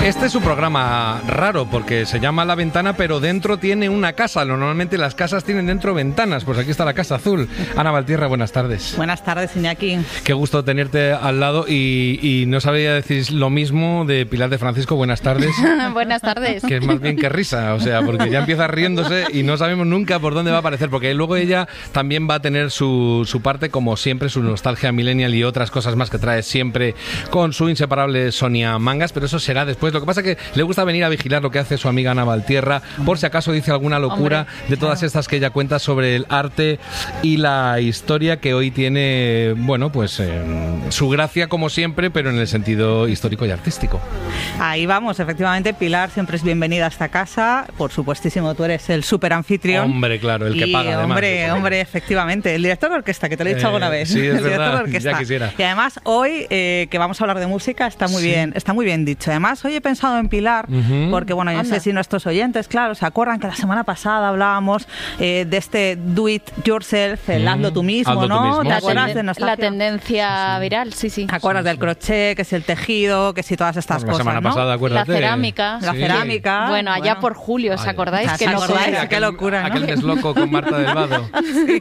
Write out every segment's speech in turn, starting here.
Este es su programa raro porque se llama La Ventana, pero dentro tiene una casa. Normalmente las casas tienen dentro ventanas. Pues aquí está la Casa Azul. Ana Valtierra, buenas tardes. Buenas tardes, Iñaki. Qué gusto tenerte al lado y no sabía decir lo mismo de Pilar de Francisco. Buenas tardes. Buenas tardes. Que es más bien que risa, o sea, porque ya empieza riéndose y no sabemos nunca por dónde va a aparecer, porque luego ella también va a tener su parte, como siempre, su nostalgia millennial y otras cosas más que trae siempre con su inseparable Sonia Mangas, pero eso será después. Lo que pasa es que le gusta venir a vigilar lo que hace su amiga Ana Valtierra, por si acaso dice alguna locura de todas estas que ella cuenta sobre el arte y la historia, que hoy tiene, bueno, pues su gracia como siempre, pero en el sentido histórico y artístico. Ahí vamos, efectivamente, Pilar siempre es bienvenida a esta casa. Por supuestísimo, tú eres el super anfitrión. Hombre, claro, el que paga además. Hombre, efectivamente, el director de orquesta, que te lo he dicho alguna vez. Sí, es el verdad, ya quisiera. Y además hoy, que vamos a hablar de música, está muy bien dicho. Además, hoy he pensado en Pilar, porque bueno, yo no sé si nuestros oyentes, claro, se acuerdan que la semana pasada hablábamos de este do it yourself, el hazlo tú mismo, ¿no? ¿Te acuerdas de la tendencia viral? Sí. ¿Te acuerdas del crochet, que si el tejido, que si todas estas cosas, la semana pasada, acuérdate. La cerámica. La cerámica. Bueno, allá por julio, ¿os acordáis? Qué locura, ¿no? Aquel desloco con Marta del Vado. Sí.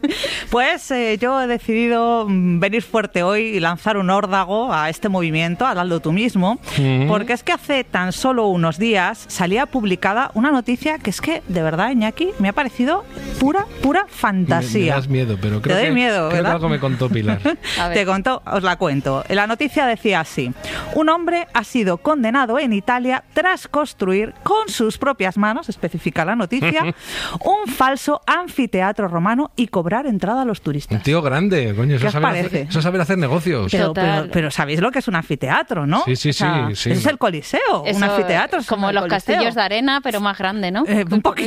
Pues yo he decidido venir fuerte hoy y lanzar un órdago a este movimiento, al hazlo tú mismo, porque es que hace tan solo unos días salía publicada una noticia que es que, de verdad, Iñaki, me ha parecido pura fantasía. Me das miedo, pero creo que algo me contó Pilar. Te contó, os la cuento. La noticia decía así: un hombre ha sido condenado en Italia tras construir con sus propias manos, especifica la noticia, un falso anfiteatro romano y cobrar entrada a los turistas. Un tío grande, coño, eso es saber hacer negocios. Pero sabéis lo que es un anfiteatro, ¿no? Sí. Es el Coliseo, un anfiteatro. Es como los Coliseo. Castillos de arena, pero más grande, ¿no? Un poco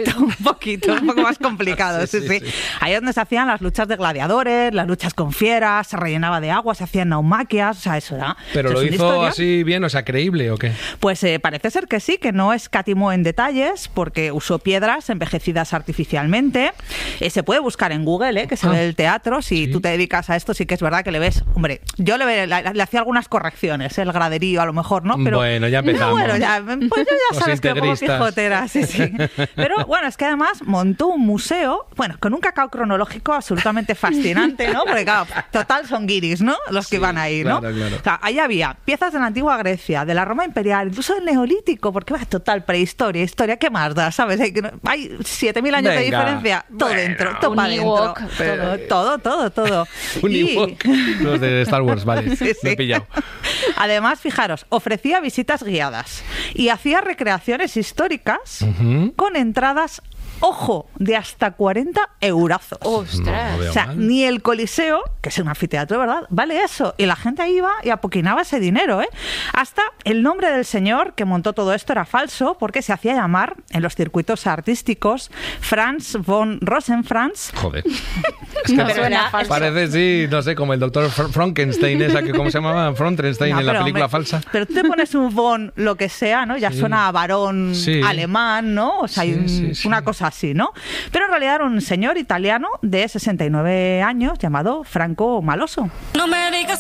más complicado, sí. Ahí es donde se hacían las luchas de gladiadores, las luchas con fieras, se rellenaba de agua, se hacían naumaquias, o sea, eso era... ¿Pero lo hizo así bien, o sea, creíble o qué? Pues parece ser que sí, que no escatimó en detalles, porque usó piedras envejecidas artificialmente. Se puede buscar en Google, que se ve el teatro. Si tú te dedicas a esto, sí que es verdad que le ves... Hombre, yo le hacía algunas correcciones, el graderío a lo mejor, ¿no? Pero, bueno, ya empezamos. Pues yo ya sabes que pongo Quijotera, sí. Pero bueno, es que además montó un museo, bueno, con un cacao cronológico absolutamente fascinante, ¿no? Porque claro, total son guiris, ¿no? Los que iban ahí, ¿no? Claro. O sea, ahí había piezas de la antigua Grecia, de la Roma imperial, incluso del Neolítico, porque va, total prehistoria, historia, ¿qué más da? ¿Sabes? Hay 7.000 años de diferencia, todo dentro, todo para dentro. Todo. Un Ewok. Los de Star Wars, vale, me he pillado. Además, fijaros, ofrecía visitas guiadas y hacía recreaciones históricas con entradas, ojo, de hasta 40 eurazos. ¡Ostras! O sea, ni el Coliseo, que es un anfiteatro, ¿verdad?, vale eso. Y la gente ahí iba y apoquinaba ese dinero, ¿eh? Hasta el nombre del señor que montó todo esto era falso, porque se hacía llamar, en los circuitos artísticos, Franz von Rosenkranz. Joder. Es que parece, sí, no sé, como el doctor Frankenstein, esa que, ¿cómo se llamaba? Frankenstein en la película falsa. Pero tú te pones un von, lo que sea, ¿no? Ya suena a varón alemán, ¿no? O sea, hay una cosa así, ¿no? Pero en realidad era un señor italiano de 69 años llamado Franco Maloso. No me digas